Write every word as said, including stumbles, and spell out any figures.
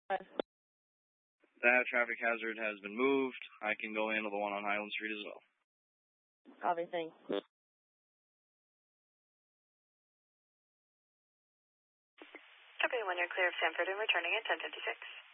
That traffic hazard has been moved. I can go into the one on Highland Street as well. Copy, thanks. Copy, one, you're clear of Sanford and returning at ten fifty-six.